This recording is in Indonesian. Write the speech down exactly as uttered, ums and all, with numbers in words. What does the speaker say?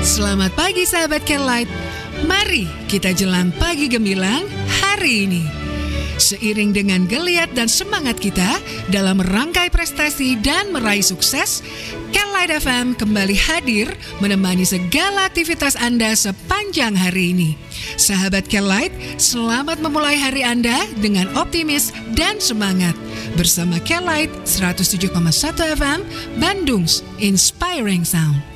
Selamat pagi sahabat Kelight. Mari kita jelang pagi gemilang hari ini. Seiring dengan geliat dan semangat kita dalam merangkai prestasi dan meraih sukses, Kelight F M kembali hadir menemani segala aktivitas Anda sepanjang hari ini. Sahabat Kelight, selamat memulai hari Anda dengan optimis dan semangat. Bersama Kelight seratus tujuh koma satu F M, Bandung's Inspiring Sound.